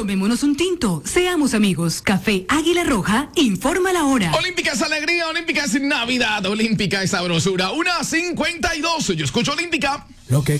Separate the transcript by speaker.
Speaker 1: Tomémonos un tinto, seamos amigos. Café Águila Roja, informa la hora.
Speaker 2: Olímpica es alegría, Olímpica es Navidad, Olímpica es sabrosura. 1:52. Yo escucho Olímpica.
Speaker 3: Lo que